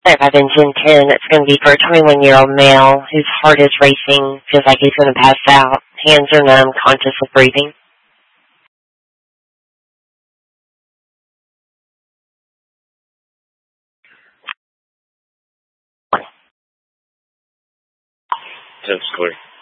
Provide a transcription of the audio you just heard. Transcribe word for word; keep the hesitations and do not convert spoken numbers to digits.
I've been ten ten. It's going to be for a twenty-one-year-old male whose heart is racing, feels like he's going to pass out. Hands are numb, conscious of breathing. Ten's clear.